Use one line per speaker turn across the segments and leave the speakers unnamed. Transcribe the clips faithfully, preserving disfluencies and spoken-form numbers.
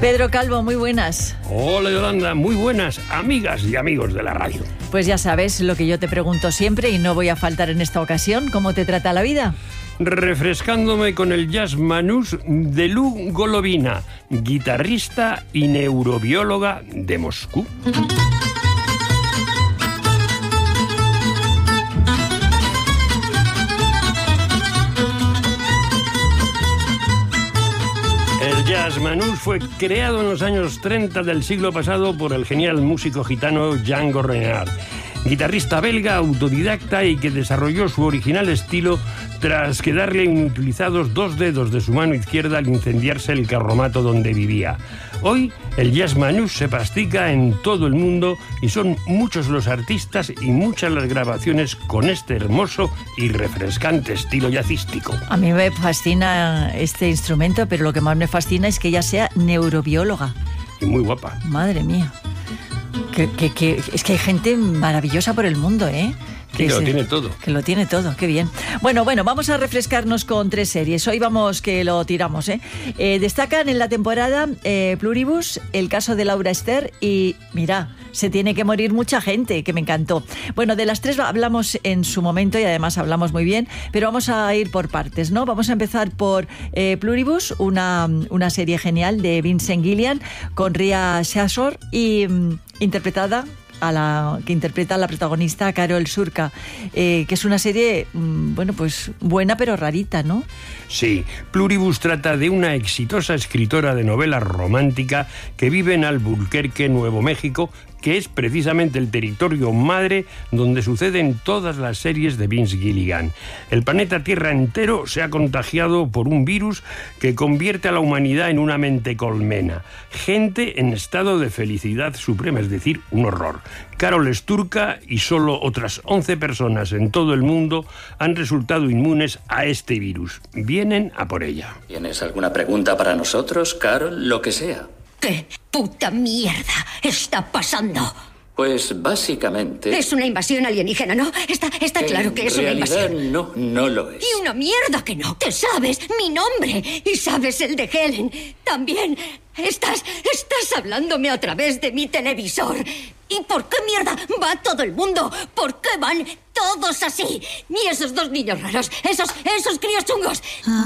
Pedro Calvo, muy buenas.
Hola Yolanda, muy buenas amigas y amigos de la radio.
Pues ya sabes lo que yo te pregunto siempre y no voy a faltar en esta ocasión. ¿Cómo te trata la vida?
Refrescándome con el jazz manús de Lu Golovina, guitarrista y neurobióloga de Moscú. El jazz manús fue creado en los años treinta del siglo pasado por el genial músico gitano Django Reinhardt, guitarrista belga autodidacta y que desarrolló su original estilo tras quedarle inutilizados dos dedos de su mano izquierda al incendiarse el carromato donde vivía. Hoy el jazz manús se practica en todo el mundo y son muchos los artistas y muchas las grabaciones con este hermoso y refrescante estilo jazzístico.
A mí me fascina este instrumento, pero lo que más me fascina es que ella sea neurobióloga.
Y muy guapa.
Madre mía. Que, que, que, es que hay gente maravillosa por el mundo, ¿eh?
Que, que lo tiene todo.
Que lo tiene todo, qué bien. Bueno, bueno, vamos a refrescarnos con tres series. Hoy vamos que lo tiramos, ¿eh? eh destacan en la temporada eh, Pluribus, El caso de Laura Ester y, mira, Se tiene que morir mucha gente, que me encantó. Bueno, de las tres hablamos en su momento y además hablamos muy bien, pero vamos a ir por partes, ¿no? Vamos a empezar por eh, Pluribus, una, una serie genial de Vincent Gilligan con Ria Shashor y um, interpretada a la que interpreta a la protagonista Carol Surka, eh, que es una serie, bueno, pues buena pero rarita, ¿no?
Sí, Pluribus trata de una exitosa escritora de novela romántica que vive en Albuquerque, Nuevo México, que es precisamente el territorio madre donde suceden todas las series de Vince Gilligan. El planeta Tierra entero se ha contagiado por un virus que convierte a la humanidad en una mente colmena. Gente en estado de felicidad suprema, es decir, un horror. Carol Sturka y solo otras once personas en todo el mundo han resultado inmunes a este virus. Vienen a por ella.
¿Tienes alguna pregunta para nosotros, Carol? Lo que sea.
¿Qué puta mierda está pasando?
Pues básicamente...
Es una invasión alienígena, ¿no? Está, está claro que es una invasión.
En realidad no, no lo es.
Y una mierda que no. Te sabes mi nombre y sabes el de Helen. También estás, estás hablándome a través de mi televisor. ¿Y por qué mierda va todo el mundo? ¿Por qué van todos así? Ni esos dos niños raros, esos, esos críos chungos.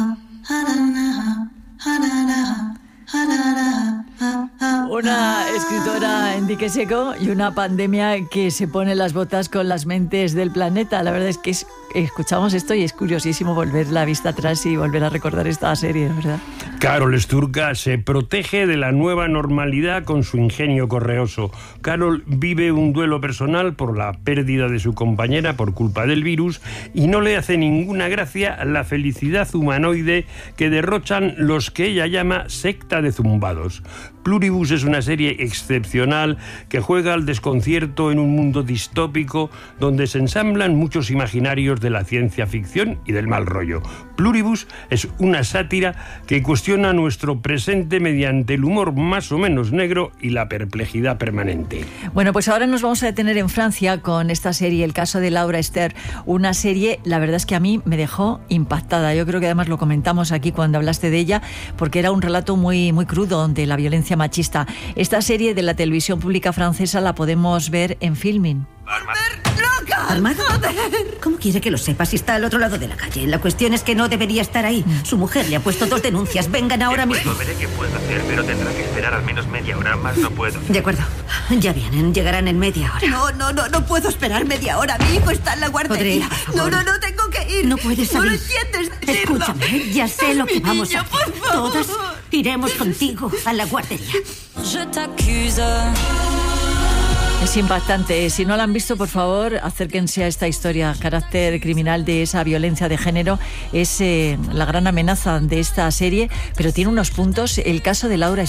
Una escritora en dique seco y una pandemia que se pone las botas con las mentes del planeta. La verdad es que es, escuchamos esto y es curiosísimo volver la vista atrás y volver a recordar esta serie, ¿verdad?
Carol Sturka se protege de la nueva normalidad con su ingenio correoso. Carol vive un duelo personal por la pérdida de su compañera por culpa del virus y no le hace ninguna gracia la felicidad humanoide que derrochan los que ella llama secta de zumbados. Pluribus es una serie excepcional que juega al desconcierto en un mundo distópico donde se ensamblan muchos imaginarios de la ciencia ficción y del mal rollo. Pluribus es una sátira que cuestiona nuestro presente mediante el humor más o menos negro y la perplejidad permanente.
Bueno, pues ahora nos vamos a detener en Francia con esta serie, El caso de Laura Ester, una serie, la verdad es que a mí me dejó impactada. Yo creo que además lo comentamos aquí cuando hablaste de ella, porque era un relato muy, muy crudo de la violencia machista. Esta serie de la televisión pública francesa la podemos ver en Filmin.
¿Armado? ¿Cómo quiere que lo sepa si está al otro lado de la calle? La cuestión es que no debería estar ahí. Su mujer le ha puesto dos denuncias. Vengan ahora mismo.
Veré qué puedo hacer, pero tendrá que esperar al menos media hora. Más no puedo.
De acuerdo. Ya vienen. Llegarán en media hora.
No, no, no. No puedo esperar media hora. Mi hijo está en la guardería.
Audrey,
no, no, no. Tengo que ir.
No puedes salir.
No lo entiendes. Decirlo.
Escúchame. Ya sé lo que
Mi
vamos
niño,
a hacer.
por favor.
Todas iremos contigo a la guardería.
Es impactante. Si no la han visto, por favor, acérquense a esta historia. Carácter criminal de esa violencia de género es eh, la gran amenaza de esta serie, pero tiene unos puntos. El caso de Laura